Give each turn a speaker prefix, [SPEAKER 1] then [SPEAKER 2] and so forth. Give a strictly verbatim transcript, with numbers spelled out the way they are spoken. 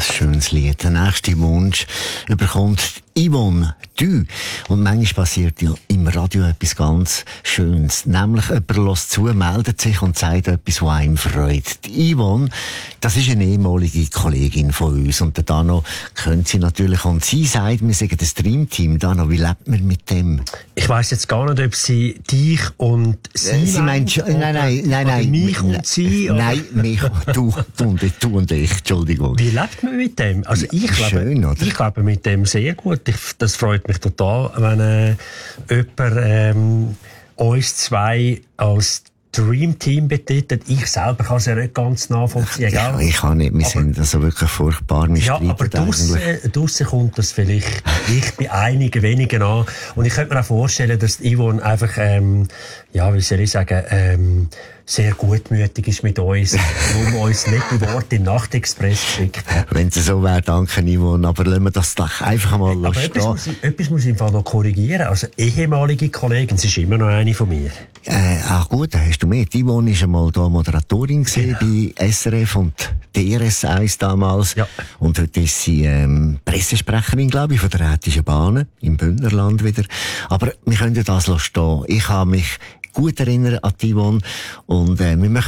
[SPEAKER 1] ein schönes Lied. Der nächste Wunsch überkommt Yvonne Du. Und manchmal passiert ja im Radio etwas ganz Schönes. Nämlich jemand hört zu, meldet sich und sagt etwas, was einem freut. Die Yvonne, das ist eine ehemalige Kollegin von uns. Und der Dano kennt sie natürlich. Und sie sagt, wir sagen das Dreamteam. Dano, wie lebt man mit dem?
[SPEAKER 2] Ich weiss jetzt gar nicht, ob sie dich und sie,
[SPEAKER 1] äh, sie meint,
[SPEAKER 2] meint,
[SPEAKER 1] nein, nein, nein, nein.
[SPEAKER 2] Mich und sie?
[SPEAKER 1] Nein, mich, du, du und ich, du und ich, Entschuldigung.
[SPEAKER 2] Wie lebt man mit dem? Also ich
[SPEAKER 1] Schön,
[SPEAKER 2] lebe,
[SPEAKER 1] oder?
[SPEAKER 2] ich lebe mit dem sehr gut. Ich, das freut mich total, wenn äh, jemand ähm, uns zwei als Dreamteam betitelt. Ich selber kann es ja nicht ganz nachvollziehen.
[SPEAKER 1] Ja, ich kann nicht. Wir aber, sind also wirklich furchtbar. Wir
[SPEAKER 2] ja, aber draussen kommt das vielleicht ich bei einigen wenigen an. Und ich könnte mir auch vorstellen, dass Yvonne einfach, ähm, ja, wie soll ich sagen, ähm, sehr gutmütig ist mit uns, wo man uns nicht die Worte im Nachtexpress schickt.
[SPEAKER 1] Wenn es so wäre, danke Yvonne, aber lassen wir das doch einfach mal
[SPEAKER 2] aber
[SPEAKER 1] stehen.
[SPEAKER 2] Etwas muss, ich, etwas muss ich im Fall noch korrigieren. Also ehemalige Kollegin, sie ist immer noch eine von mir.
[SPEAKER 1] Äh, ach gut, da hast du mit. Yvonne war einmal da Moderatorin genau. bei S R F und D R S eins damals. Ja. Und heute ist sie ähm, Pressesprecherin, glaube ich, von der Rätischen Bahnen im Bündnerland wieder. Aber wir können das stehen. Ich habe mich gut erinnern an Yvonne und äh, wir möchten